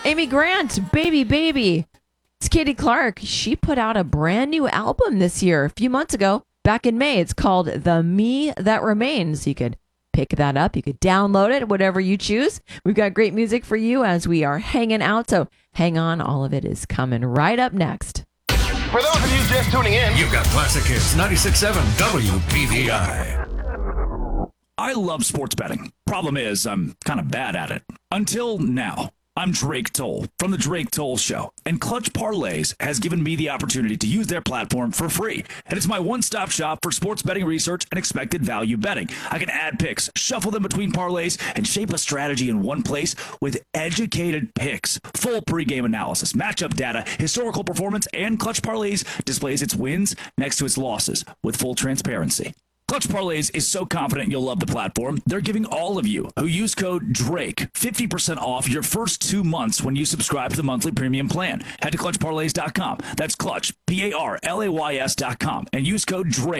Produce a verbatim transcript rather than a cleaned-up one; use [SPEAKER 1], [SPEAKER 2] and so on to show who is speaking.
[SPEAKER 1] Amy Grant, Baby Baby. It's Katie Clark. She put out a brand new album this year, a few months ago, back in May. It's called The Me That Remains. You could pick that up. You could download it, whatever you choose. We've got great music for you as we are hanging out. So hang on. All of it is coming right up next.
[SPEAKER 2] For those of you just tuning in,
[SPEAKER 3] you've got Classic Hits ninety-six point seven W P V I.
[SPEAKER 4] I love sports betting. Problem is, I'm kind of bad at it. Until now. I'm Drake Toll from The Drake Toll Show, and Clutch Parlays has given me the opportunity to use their platform for free. And it's my one-stop shop for sports betting research and expected value betting. I can add picks, shuffle them between parlays, and shape a strategy in one place with educated picks, full pregame analysis, matchup data, historical performance, and Clutch Parlays displays its wins next to its losses with full transparency. Clutch Parlays is so confident you'll love the platform, they're giving all of you who use code DRAKE fifty percent off your first two months when you subscribe to the monthly premium plan. Head to clutch parlays dot com. That's Clutch, P A R L A Y S dot com, and use code DRAKE.